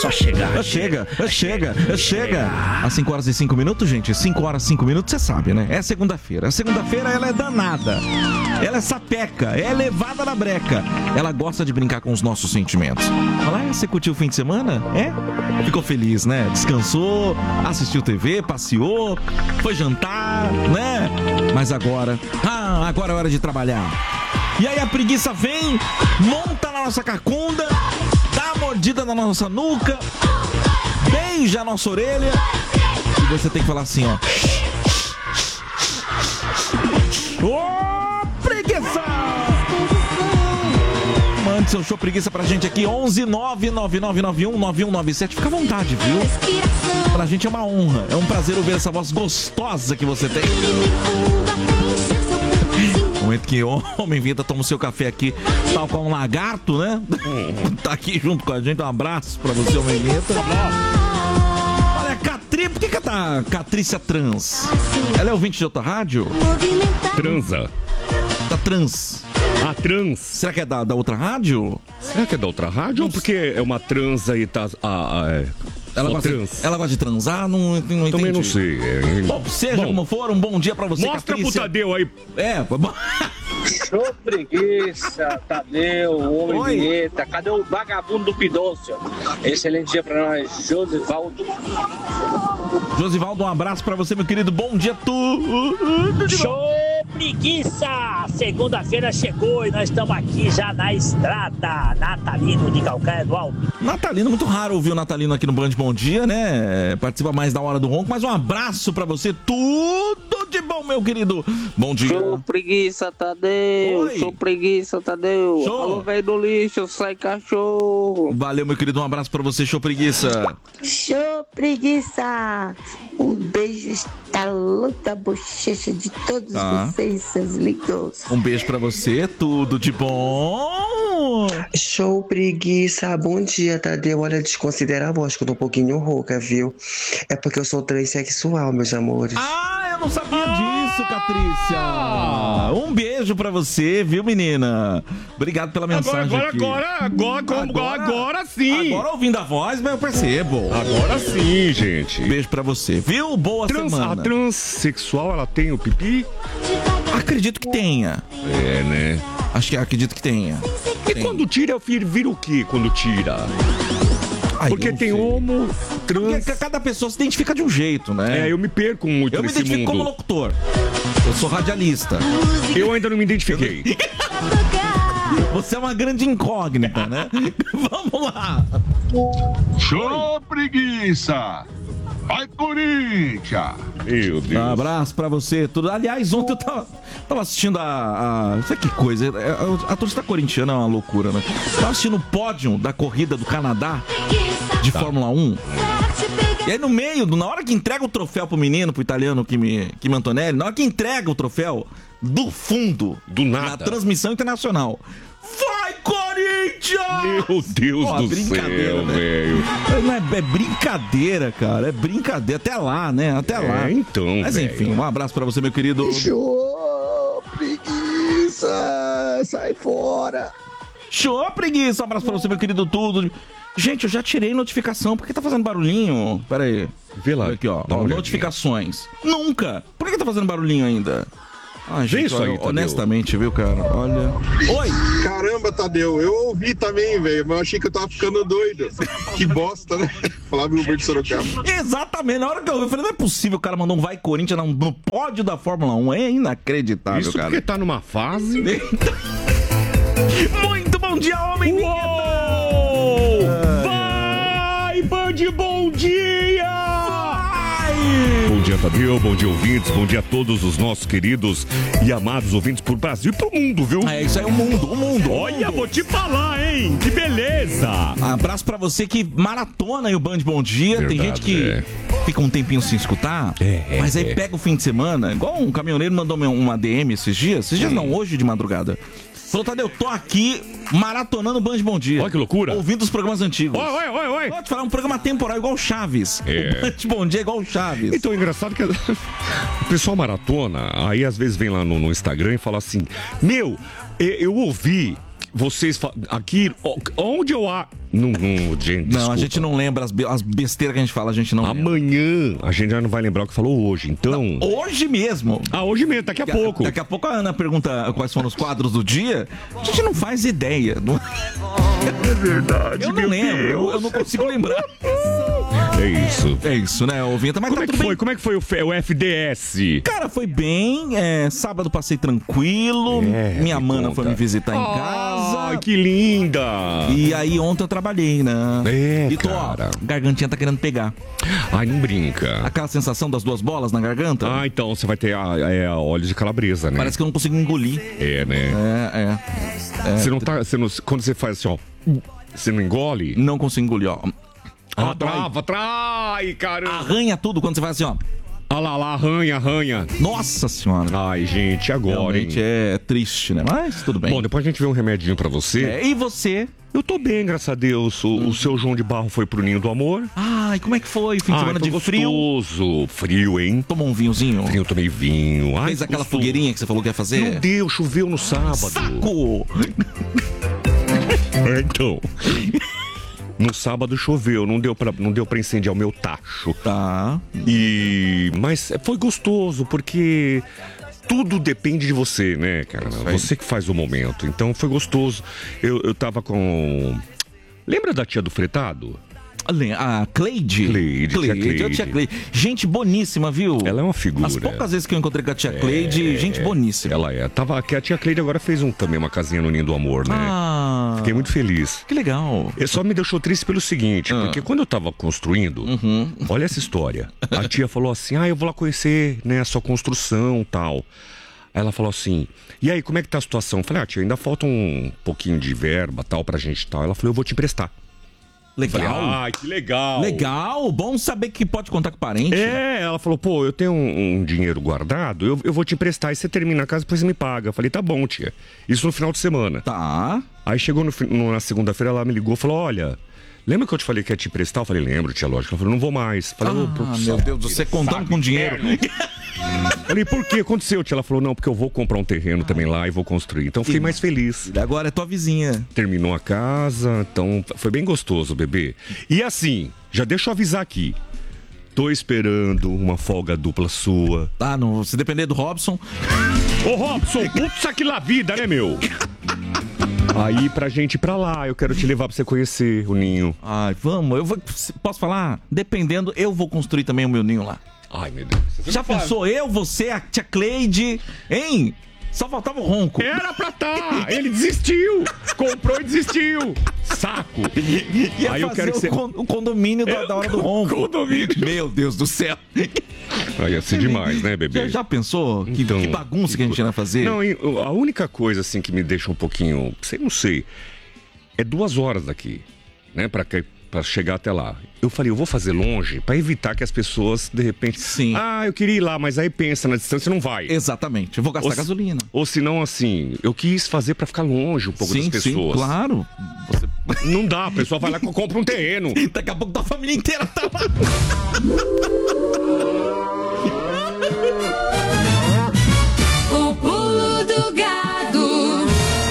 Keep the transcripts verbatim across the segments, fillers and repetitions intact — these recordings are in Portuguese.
só chegar. Chega, chega, chega. Às cinco horas e cinco minutos, gente. cinco horas e cinco minutos, você sabe, né? É segunda-feira. A segunda-feira, ela é danada. Ela é sapeca, é levada na breca. Ela gosta de brincar com os nossos sentimentos. Fala, ah, você curtiu o fim de semana? É? Ficou feliz, né? Descansou, assistiu T V, passeou, foi jantar, né? Mas agora, ah, agora é hora de trabalhar. E aí a preguiça vem, monta na nossa cacunda, dá uma mordida na nossa nuca, beija a nossa orelha e você tem que falar assim, ó. Ô, preguiça! Mande seu show preguiça pra gente aqui, onze nove nove nove nove um nove um nove sete. Fica à vontade, viu? Pra gente é uma honra, é um prazer ouvir essa voz gostosa que você tem. No momento que homem vinda, toma o seu café aqui, tal qual um lagarto, né? Tá aqui junto com a gente, um abraço pra você, homem vinda. Olha, Catri, por que que tá Catrícia Trans? Ela é ouvinte de outra rádio? Transa. Tá trans. A trans. Será que é da, da outra rádio? Será que é da outra rádio? Ou porque é uma transa e tá... Ah, é... Ela gosta, trans. ela gosta de transar? Não, não entendi. Também não sei. É... Bom, seja bom, como for, um bom dia pra você, mostra Catrícia. pro Tadeu aí. É, foi bom. Show preguiça, Tadeu, homem vinheta. Cadê o vagabundo do Pidôncio? Excelente dia pra nós, Josivaldo. Josivaldo, um abraço pra você, meu querido. Bom dia, tudo de Show preguiça! Segunda-feira chegou e nós estamos aqui já na estrada. Natalino de Calcaia do Alto. Natalino, muito raro ouvir o Natalino aqui no Band Bom Dia, né? Participa mais da Hora do Ronco, mas um abraço pra você. Tudo de bom, meu querido. Bom dia. Show preguiça, Tadeu. Oi. Show preguiça, Tadeu. Show. Alô, velho do lixo, sai cachorro. Valeu, meu querido. Um abraço pra você, show preguiça. Show preguiça. Um beijo estalando a bochecha de todos Tá. vocês, seus lindos. Um beijo pra você, tudo de bom. Show preguiça, bom dia, Tadeu. Olha, desconsidera a voz que eu tô um pouquinho rouca, viu? É porque eu sou transexual, meus amores. Ah, eu não sabia disso, Catrícia. Um beijo pra você, viu, menina? Obrigado pela mensagem Agora, aqui. agora, agora, agora, agora, agora sim. Agora ouvindo a voz, mas eu percebo. Agora sim, gente. Beijo pra você, viu? Boa Trans, semana. a transexual, ela tem o pipi? Acredito que tenha. É, né? Acho que acredito que tenha. E Tem. quando tira, vira, vira o que quando tira? Ai, Porque eu não tem sei. homo, trans... Porque cada pessoa se identifica de um jeito, né? É, eu me perco muito Eu me nesse identifico mundo. como locutor. Eu sou radialista. Eu ainda não me identifiquei. Você é uma grande incógnita, né? Vamos lá. Show preguiça! Vai, Corinthians! Meu Deus. Um abraço pra você. Tudo. Aliás, ontem eu tava, tava assistindo a, a... Sabe que coisa? A, a torcida corintiana é uma loucura, né? Tava assistindo o pódio da corrida do Canadá de Fórmula um. E aí no meio, na hora que entrega o troféu pro menino, pro italiano Kimi, Kimi Antonelli, na hora que entrega o troféu, do fundo, do nada, na transmissão internacional, vai, Corinthians! Meu Deus Ó, do brincadeira, céu, né? velho. Não é, é brincadeira, cara. É brincadeira. Até lá, né? Até lá. É, então, Mas velho. enfim, um abraço pra você, meu querido. Show preguiça, sai fora. Show, preguiça. Um abraço pra você, meu querido tudo. Gente, eu já tirei notificação. Por que tá fazendo barulhinho? Pera aí. Vê lá. Aqui, ó. Dá uma Notificações. Nunca. Por que tá fazendo barulhinho ainda? Ah, gente, isso olha, aí, Tadeu. honestamente, viu, cara? Olha. Oi! Caramba, Tadeu, eu ouvi também, velho, mas eu achei que eu tava ficando doido. Que bosta, né? Flávio Uber de Sorocaba. Exatamente. Na hora que eu ouvi, eu falei, não é possível, o cara mandou um vai Corinthians no, no pódio da Fórmula um. É inacreditável, Isso cara. porque tá numa fase... Muito bom dia, homem! Uou! Vai, Band, bom dia! Bom dia, Tadeu, bom dia, ouvintes, bom dia a todos os nossos queridos e amados ouvintes pro Brasil e pro mundo, viu? É, isso aí, o mundo, o mundo. Olha, mundo. vou te falar, hein? Que beleza! Abraço pra você que maratona aí o Band Bom Dia. Verdade, Tem gente que é. fica um tempinho sem escutar, É, mas aí é. pega o fim de semana, igual um caminhoneiro mandou uma D M esses dias, esses dias não, hoje de madrugada. Falou, Tadeu, tô aqui maratonando o Band Bom Dia. Olha que loucura. Ouvindo os programas antigos. Oi, oi, oi, oi. Vou te falar, um programa temporal igual o Chaves. É. O Band Bom Dia é igual o Chaves. Então, é engraçado que o pessoal maratona, aí às vezes vem lá no, no Instagram e fala assim, meu, eu, eu ouvi vocês... Fa... Aqui, onde eu... A... Não, não, gente, Não, desculpa. a gente não lembra as, be- as besteiras que a gente fala, a gente não lembra. Amanhã a gente já não vai lembrar o que falou hoje, então... Não, hoje mesmo. Ah, hoje mesmo, daqui a Daqui pouco. Daqui a pouco a Ana pergunta quais foram os quadros do dia. A gente não faz ideia. Não... É verdade, Eu não meu lembro, eu, Deus. eu não consigo lembrar. É isso. É isso, né, ouvinta? Mas Como tá é que tudo foi? bem. Como é que foi o, F- o F D S? Cara, foi bem. é, sábado passei tranquilo. É, Minha me mana conta. foi me visitar em casa. Ai, que linda! E aí ontem eu trabalhei, né? É, e tô, ó, cara. gargantinha tá querendo pegar. Ai, não brinca. Aquela sensação das duas bolas na garganta. Ah, então você vai ter a, é, a óleo de calabresa, né? Parece que eu não consigo engolir. É, né? É, é. é. Você não tá. Você não, quando você faz assim, ó. Você não engole? Não consigo engolir, ó. Ah, Ah, dói. trava, trai, caramba. Arranha tudo quando você faz assim, ó. Ah lá, lá, arranha, arranha. Nossa senhora. Ai, gente, agora, hein? Realmente é triste, né? Mas tudo bem. Bom, depois a gente vê um remedinho pra você. É, e você? Eu tô bem, graças a Deus. O, o seu João de Barro foi pro Ninho do Amor. Ai, como é que foi? Fim de Ai, semana foi de frio? gostoso. Frio, hein? Tomou um vinhozinho? Frio, eu tomei vinho. Ai, Fez aquela gostoso. fogueirinha que você falou que ia fazer? Não deu, choveu no sábado. Saco! É, então. No sábado choveu, não deu pra, não deu pra incendiar o meu tacho. Tá. E... Mas foi gostoso, porque... Tudo depende de você, né, cara? aí. Você que faz o momento. Então foi gostoso. Eu, eu tava com... Lembra da tia do fretado? A Cleide? Cleide, tia Cleide. Eu tia Cleide. Gente boníssima, viu? Ela é uma figura. As poucas vezes que eu encontrei com a tia Cleide, É, gente boníssima. Ela é. Tava, que a tia Cleide agora fez um, também uma casinha no Ninho do Amor, né? Ah, Fiquei muito feliz. que legal. E só me deixou triste pelo seguinte, Ah. porque quando eu tava construindo, Uhum. olha essa história. A tia falou assim, ah, eu vou lá conhecer, né, a sua construção e tal. Aí ela falou assim, e aí, como é que tá a situação? Eu falei, ah, tia, ainda falta um pouquinho de verba, tal, pra gente e tal. Ela falou, eu vou te emprestar. Legal. Falei, ai, que legal. Legal, bom saber que pode contar com parente. É, ela falou, pô, eu tenho um, um dinheiro guardado, eu, eu vou te emprestar, e você termina a casa, depois você me paga. Eu falei, tá bom, tia. Isso no final de semana. Tá. Aí chegou no, fi- no- na segunda-feira, ela me ligou e falou, olha, lembra que eu te falei que ia te emprestar? Eu falei, lembro, tia, lógico. Ela falou, não vou mais. Eu falei, ô, Ah, profissão, meu Deus, você contando com dinheiro. Eu falei, por que aconteceu, tia? Ela falou, não, porque eu vou comprar um terreno também lá e vou construir. Então fiquei mais feliz. Agora é tua vizinha. Terminou a casa, então foi bem gostoso, bebê. E assim, já deixa eu avisar aqui. Tô esperando uma folga dupla sua. Tá, não, se depender do Robson. Ô, Robson, putz que lá vida, né, meu? Aí pra gente ir pra lá, eu quero te levar pra você conhecer o ninho. Ai, vamos, eu vou. Posso falar? Dependendo, eu vou construir também o meu ninho lá. Ai, meu Deus. Já pensou? Eu, você, a tia Cleide, hein? Só faltava o ronco. Era pra tá! Ele desistiu! Comprou e desistiu! Saco! Ia Aí eu fazer quero que o, você. con- o condomínio da, da hora do ronco. Condomínio. Meu Deus do céu. Aí ia ser demais, né, bebê? Já, já pensou? Que, Então, que bagunça que a gente ia fazer? Não, e a única coisa assim que me deixa um pouquinho, sei, não sei, é duas horas daqui, né, para para chegar até lá. Eu falei, eu vou fazer longe para evitar que as pessoas de repente, Sim. ah, eu queria ir lá, mas aí pensa na distância não vai. Exatamente. Eu vou gastar Ou se- gasolina. Ou se não assim, eu quis fazer para ficar longe um pouco Sim, das sim, pessoas. claro. Você... Não dá, a pessoa vai lá e compra um terreno. Daqui a pouco tua família inteira tá lá. O pulo do gado.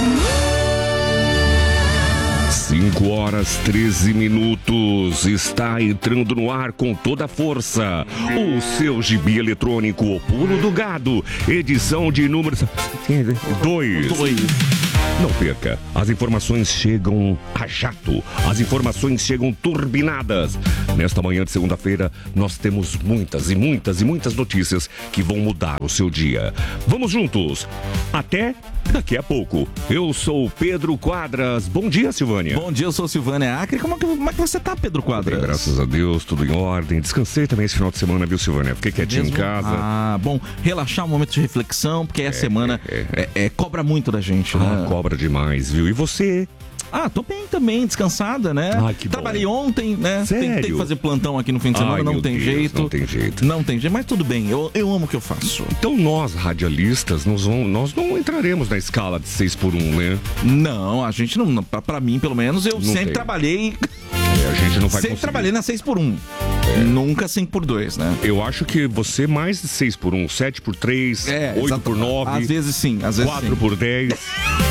cinco horas treze minutos, está entrando no ar com toda a força o seu gibi eletrônico O Pulo do Gado, edição de número dois. Não perca, as informações chegam a jato, as informações chegam turbinadas. Nesta manhã de segunda-feira, nós temos muitas e muitas e muitas notícias que vão mudar o seu dia. Vamos juntos, até daqui a pouco. Eu sou o Pedro Quadras. Bom dia, Silvânia. Bom dia, eu sou Silvânia Acre. Como é que, como é que você tá, Pedro Quadras? Bem, graças a Deus, tudo em ordem. Descansei também esse final de semana, viu, Silvânia? Fiquei quietinho Mesmo? em casa. Ah, bom, relaxar um momento de reflexão, porque a semana é, é, é, cobra muito da gente, Ah, né? cobra demais, viu? E você? Ah, tô bem também, descansada, né? Ai, que bom. Trabalhei ontem, né? Tem, Sério? tem que fazer plantão aqui no fim de semana, Ai, não meu tem Deus, jeito. não tem jeito. Não tem jeito, mas tudo bem, eu, eu amo o que eu faço. Então nós, radialistas, nós, vamos, nós não entraremos na escala de seis por um, né? Não, a gente não. Pra, pra mim, pelo menos, eu Não sempre tem. trabalhei. É, a gente não vai Sempre conseguir. trabalhei na seis por um. Nunca cinco por dois, né? Eu acho que você mais de seis por um, sete por três, É, oito exato. por nove, Às vezes sim, às vezes quatro sim. por dez.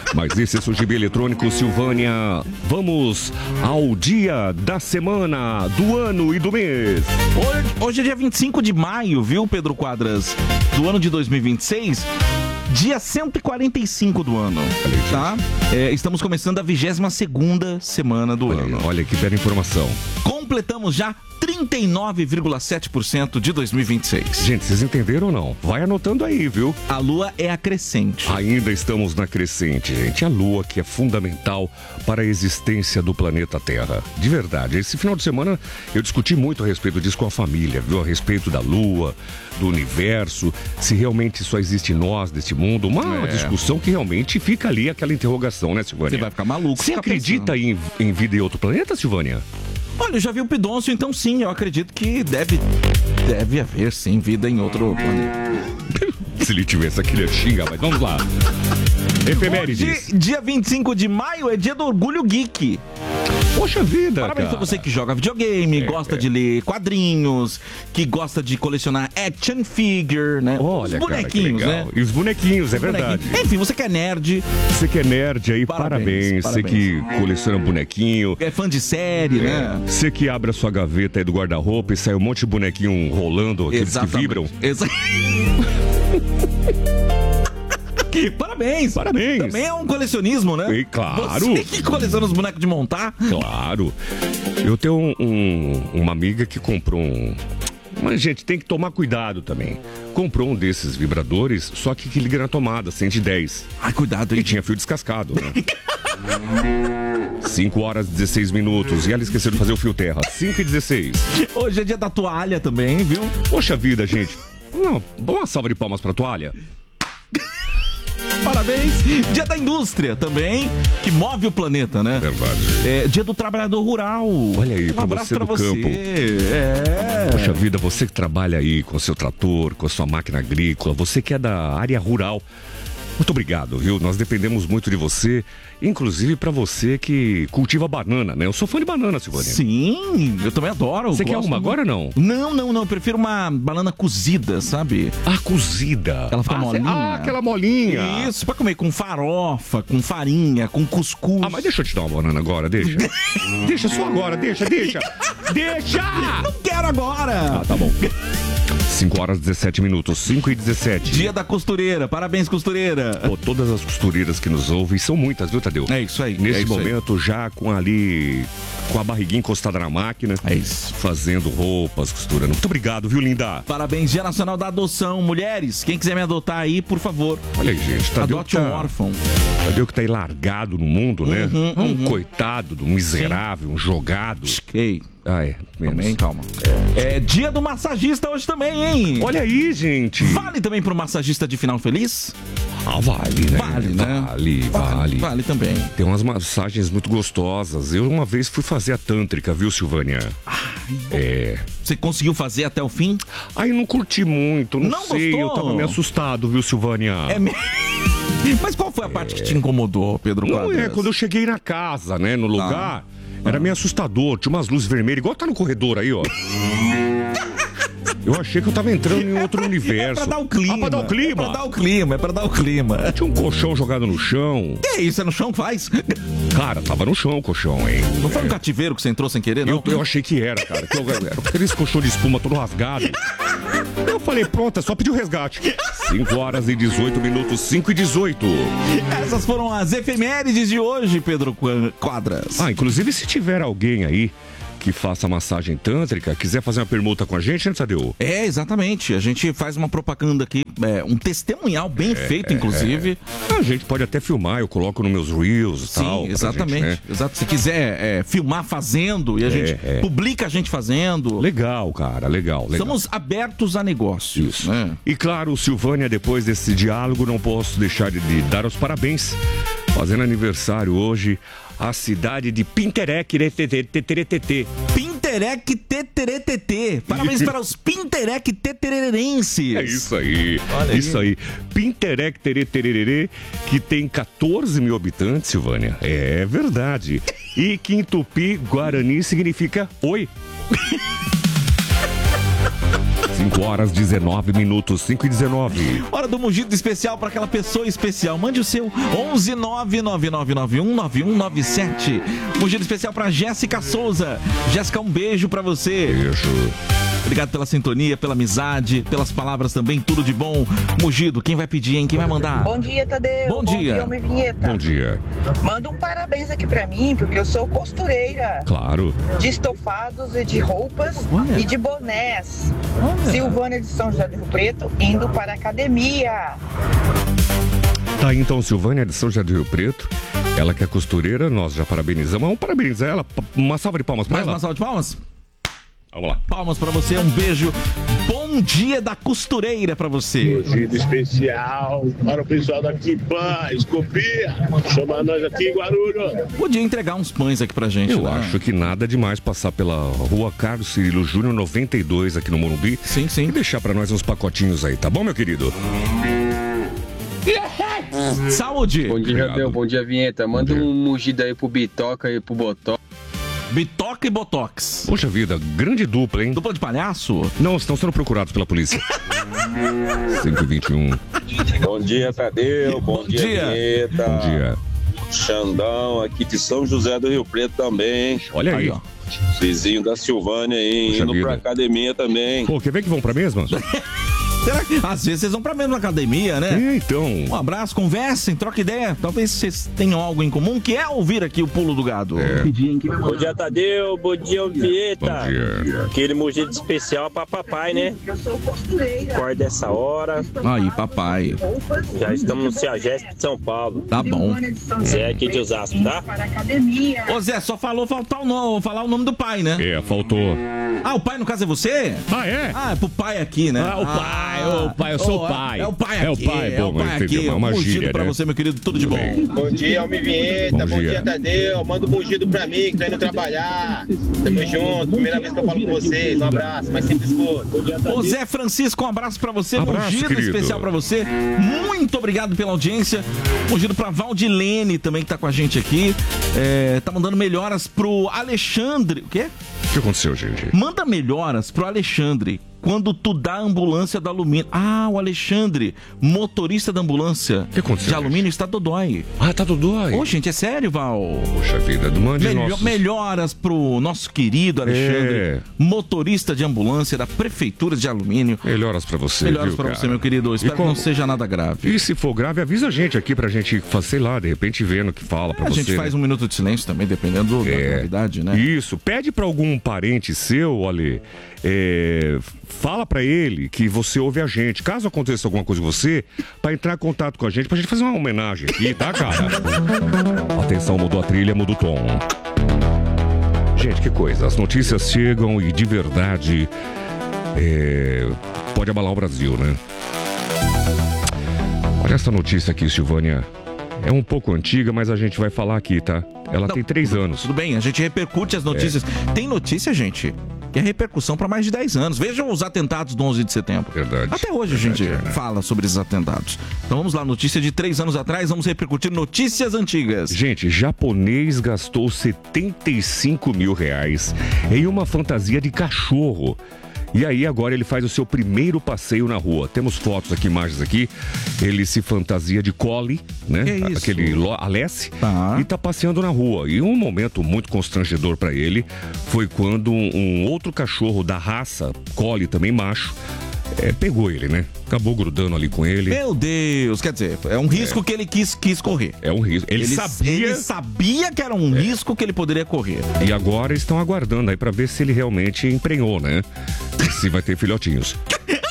Mas esse é o G B eletrônico, Silvânia. Vamos ao dia da semana, do ano e do mês. Hoje, hoje é dia vinte e cinco de maio, viu, Pedro Quadras? Do ano de dois mil e vinte e seis. Dia cento e quarenta e cinco do ano, tá? É, estamos começando a vigésima segunda semana do olha, ano. Olha que bela informação. Completamos já trinta e nove vírgula sete por cento de dois mil e vinte e seis. Gente, vocês entenderam ou não? Vai anotando aí, viu? A lua é a crescente. Ainda estamos na crescente, gente. A lua que é fundamental para a existência do planeta Terra. De verdade. Esse final de semana eu discuti muito a respeito disso com a família, viu? A respeito da lua, do universo, se realmente só existe nós neste mundo. Uma É. discussão que realmente fica ali aquela interrogação, né, Silvânia? Você vai ficar maluco. Você ficar acredita em, em vida em outro planeta, Silvânia? Olha, eu já vi o Pidoncio, então sim, eu acredito que deve, deve haver sim vida em outro planeta. Se ele tivesse aqui, ele ia xingar, mas vamos lá. Efemérides. Hoje, dia vinte e cinco de maio é dia do Orgulho Geek. Poxa vida, Parabéns cara. pra você que joga videogame, É, gosta é. de ler quadrinhos, que gosta de colecionar action figure, né? Olha, os bonequinhos, cara, que legal. né? E os bonequinhos, é Os verdade. bonequinhos. Enfim, você que é nerd, Você que é nerd aí, Parabéns, parabéns. Você que coleciona bonequinho. é fã de série, né? Você que abre a sua gaveta aí do guarda-roupa e sai um monte de bonequinho rolando, aqueles que vibram. Exa- Parabéns! Parabéns. Também é um colecionismo, né? E claro. Você que coleciona os bonecos de montar. Claro. Eu tenho um- um- uma amiga que comprou um... Mas, gente, tem que tomar cuidado também. Comprou um desses vibradores, só que que liga na tomada, cento e dez. Ai, cuidado aí. E tinha fio descascado, né? cinco horas e dezesseis minutos. E ela esqueceu de fazer o fio terra. cinco e dezesseis. Hoje é dia da toalha também, viu? Poxa vida, gente. Não, uma salva de palmas pra toalha. Parabéns! Dia da indústria também, que move o planeta, né? Verdade. É, dia do trabalhador rural. Olha aí, um pra abraço você pra do você. campo. É. Poxa vida, você que trabalha aí com seu trator, com a sua máquina agrícola, você que é da área rural, muito obrigado, viu? Nós dependemos muito de você, inclusive pra você que cultiva banana, né? Eu sou fã de banana, Silvânia. Sim, eu também adoro. Você eu quer gosto uma muito. agora ou não? Não, não, não. Eu prefiro uma banana cozida, sabe? Ah, cozida. Ela fica ah, cê- molinha. Ah, aquela molinha. Isso, pra comer com farofa, com farinha, com cuscuz. Ah, mas deixa eu te dar uma banana agora, deixa. Deixa só agora, deixa, deixa. Deixa! Não quero agora! Ah, tá bom. cinco horas e dezessete minutos, cinco e dezessete. Dia da costureira. Parabéns, costureira. Pô, todas as costureiras que nos ouvem, são muitas, viu, Tadeu? É isso aí. Nesse é isso momento, já com ali, com a barriguinha encostada na máquina. É isso. Fazendo roupas, costurando. Muito obrigado, viu, linda? Parabéns, Dia Nacional da Adoção. Mulheres, quem quiser me adotar aí, por favor. Olha aí, gente. Tadeu Adote tá, um órfão. Tadeu que tá aí largado no mundo, né? Uhum, um uhum. coitado, um miserável, um jogado. Ei, Ah, é. Menos. também, calma. É dia do massagista hoje também, hein? Olha aí, gente. Vale também pro massagista de final feliz? Ah, vale, né? Vale, né? Vale, vale. Vale também. Tem umas massagens muito gostosas. Eu uma vez fui fazer a tântrica, viu, Silvânia? É. Você conseguiu fazer até o fim? Aí não curti muito, não, Não sei. gostou? Eu tava meio assustado, viu, Silvânia? É mesmo. Mas qual foi a parte que te incomodou, Pedro Não Quadras? é, quando eu cheguei na casa, né, no lugar, era meio assustador. Tinha umas luzes vermelhas, igual tá no corredor aí, ó. Eu achei que eu tava entrando em outro universo. É pra dar o clima. Ah, pra dar o clima? É pra dar o clima, é pra dar o clima. Tinha um colchão jogado no chão. Que isso? É no chão que faz? Cara, tava no chão o colchão, hein? Não foi um cativeiro que você entrou sem querer, não? Eu, eu achei que era, cara. Que eu, era aqueles colchão de espuma todo rasgado. Eu falei, pronto, é só pedir o resgate. cinco horas e dezoito minutos, cinco e dezoito. Essas foram as efemérides de hoje, Pedro Qua- Quadras. Ah, inclusive se tiver alguém aí que faça massagem tântrica, quiser fazer uma permuta com a gente, né, Tadeu? É, exatamente. A gente faz uma propaganda aqui, é, um testemunhal bem feito, inclusive. A gente pode até filmar, eu coloco nos meus reels e Sim, tal. pra exatamente. gente, né? Exato. Se quiser é, filmar fazendo e a É, gente é. publica a gente fazendo. Legal, cara, legal, legal. Estamos abertos a negócios. Isso. Né? E claro, Silvânia, depois desse diálogo, não posso deixar de, de dar os parabéns. Fazendo aniversário hoje, a cidade de Pinterec, Teteretetê. Pinterec Teteretetê. Parabéns para os Pinterec Tetererenses. É isso aí, Olha aí. isso aí. Pinterec Teretererê, que tem quatorze mil habitantes, Silvânia. É verdade. E que em Tupi, Guarani significa oi. cinco horas dezenove minutos, cinco e dezenove. Hora do mugido especial para aquela pessoa especial. Mande o seu onze nove nove nove nove um nove um nove sete. Mugido especial para Jéssica Souza. Jéssica, um beijo para você. Beijo. Obrigado pela sintonia, pela amizade, pelas palavras também, tudo de bom. Mugido, quem vai pedir, hein? Quem vai mandar? Bom dia, Tadeu. Bom dia. Bom dia, homem vinheta. Bom dia. Manda um parabéns aqui pra mim, porque eu sou costureira. Claro. De estofados e de roupas Olha. e de bonés. Olha. Silvânia de São José do Rio Preto, indo para a academia. Tá aí então, Silvânia de São José do Rio Preto. Ela que é costureira, nós já parabenizamos. Vamos parabenizar ela. Uma salva de palmas pra Mais ela. uma salva de palmas? Vamos lá. Palmas pra você, um beijo. Bom dia da costureira pra você. Mugido especial para o pessoal daqui, Pães, Copia. Chama nós aqui em Guarulhos. Podia entregar uns pães aqui pra gente. Eu né? acho que nada demais passar pela rua Carlos Cirilo Júnior noventa e dois aqui no Morumbi. Sim, sim. E deixar pra nós uns pacotinhos aí, tá bom, meu querido? Saúde! Bom dia, Jadeu. Bom dia, Vinheta. Manda um mugido aí pro Bitoca e pro Botó. Bitoca e Botox. Poxa vida, grande dupla, hein? Dupla de palhaço? Não, estão sendo procurados pela polícia. cento e vinte e um. Bom dia, Tadeu. Bom, Bom dia, dia. Vinheta. Bom dia. Xandão, aqui de São José do Rio Preto também. Olha aí. Aí, ó. Vizinho da Silvânia aí, Poxa indo vida. pra academia também. Pô, quer ver que vão pra mesma? Será que às vezes vocês vão pra mesma academia, né? É, então. Um abraço, conversem, troquem ideia. Talvez vocês tenham algo em comum, que é ouvir aqui o Pulo do Gado. É. Bom dia, Tadeu. Bom dia, Vieta. Bom dia. Aquele mugido especial pra papai, né? Acorda essa hora. Aí, papai. Já estamos no Ciageste de São Paulo. Tá bom. Zé aqui de Osasco, tá? Ô Zé, só falou faltar o nome, falar o nome do pai, né? É, faltou. Ah, o pai no caso é você? Ah, é? Ah, é pro pai aqui, né? Ah, o pai, o pai, eu sou o oh, pai. É o pai É o aqui. pai, é o bom, pai entendeu? aqui. É uma Um gíria, mugido pra né? você, meu querido, tudo de bom. Bom dia, homem vinheta. Bom Bom, dia. dia, Tadeu. Manda um mugido pra mim, que tô indo trabalhar. Tamo junto. Primeira vez que eu falo com vocês. Um abraço, mas sempre escuto. Ô Zé Francisco, um abraço pra você, Abraço, mugido querido. especial pra você. Muito obrigado pela audiência. Mugido pra Valdilene também que tá com a gente aqui. É, tá mandando melhoras pro Alexandre. O quê? O que aconteceu, gente? Manda melhoras pro Alexandre quando tu dá a ambulância da alumínio. Ah, o Alexandre, motorista da ambulância O que aconteceu, de alumínio, está dodói. Ah, tá dodói. Ô, gente, é sério, Val? Poxa vida, mande Melho- nossos... Melhoras pro nosso querido Alexandre, É. motorista de ambulância da Prefeitura de Alumínio. Melhoras pra você, Melhoras viu, pra cara? você, meu querido. Espero E como- que não seja nada grave. E se for grave, avisa a gente aqui pra gente, sei lá, de repente vendo o que fala pra a você. gente faz né? um minuto de silêncio também, dependendo da É. gravidade, né? Isso, pede pra algum parente seu, olha, é, fala pra ele que você ouve a gente. Caso aconteça alguma coisa com você, pra entrar em contato com a gente, pra gente fazer uma homenagem aqui, tá, cara? Atenção, mudou a trilha, mudou o tom. Gente, que coisa, as notícias chegam e de verdade é, pode abalar o Brasil, né? Olha essa notícia aqui, Silvânia. É um pouco antiga, mas a gente vai falar aqui, tá? Ela Não, tem três anos. Tudo bem, a gente repercute as notícias. Tem notícia, gente, que é repercussão para mais de dez anos. Vejam os atentados do onze de setembro. Verdade. Até hoje a gente Verdade, é, né? fala sobre esses atentados. Então vamos lá, notícia de três anos atrás, vamos repercutir notícias antigas. Gente, japonês gastou setenta e cinco mil reais em uma fantasia de cachorro. E aí agora ele faz o seu primeiro passeio na rua. Temos fotos aqui, imagens aqui. Ele se fantasia de Collie, né? Que isso? Aquele lo- Alessi. Tá. E tá passeando na rua. E um momento muito constrangedor pra ele foi quando um, um outro cachorro da raça, Collie também macho, é, pegou ele, né? Acabou grudando ali com ele. Meu Deus, quer dizer, é um risco que ele quis, quis correr. É um risco. Ele, sabia. ele sabia que era um risco que ele poderia correr. E agora estão aguardando aí pra ver se ele realmente emprenhou, né? E se vai ter filhotinhos.